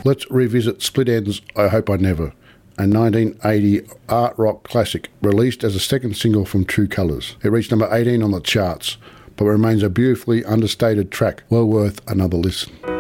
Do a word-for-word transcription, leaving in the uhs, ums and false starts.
Let's revisit Split Enz' I Hope I Never, a nineteen eighty art rock classic released as a second single from True Colours. It reached number eighteen on the charts, but remains a beautifully understated track well worth another listen.